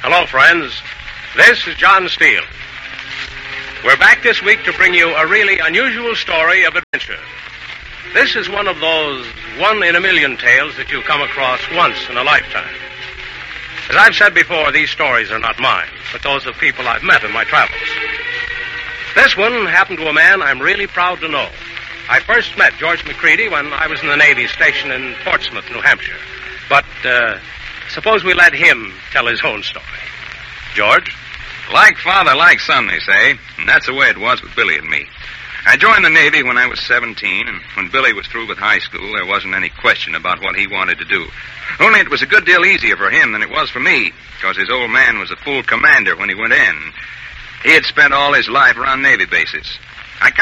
Hello, friends. This is John Steele. We're back this week to bring you a really unusual story of adventure. This is one of those one-in-a-million tales that you come across once in a lifetime. As I've said before, these stories are not mine, but those of people I've met in my travels. This one happened to a man I'm really proud to know. I first met George McCready when I was in the Navy station in Portsmouth, New Hampshire. But suppose we let him tell his own story. George? Like father, like son, they say. And that's the way it was with Billy and me. I joined the Navy when I was 17, and when Billy was through with high school, there wasn't any question about what he wanted to do. Only it was a good deal easier for him than it was for me, because his old man was a full commander when he went in. He had spent all his life around Navy bases.